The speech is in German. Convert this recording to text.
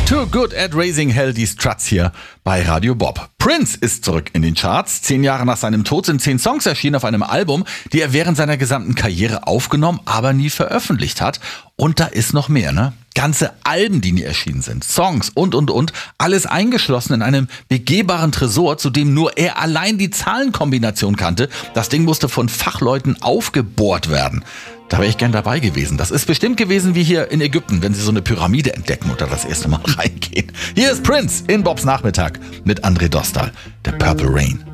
Too Good at Raising Hell, die Struts hier bei Radio Bob. Prince ist zurück in den Charts. 10 Jahre nach seinem Tod sind 10 Songs erschienen auf einem Album, die er während seiner gesamten Karriere aufgenommen, aber nie veröffentlicht hat. Und da ist noch mehr, ne? Ganze Alben, die nie erschienen sind, Songs und. Alles eingeschlossen in einem begehbaren Tresor, zu dem nur er allein die Zahlenkombination kannte. Das Ding musste von Fachleuten aufgebohrt werden. Da wäre ich gern dabei gewesen. Das ist bestimmt gewesen wie hier in Ägypten, wenn sie so eine Pyramide entdecken oder das erste Mal reingehen. Hier ist Prince in Bobs Nachmittag mit André Dostal, der Purple Rain.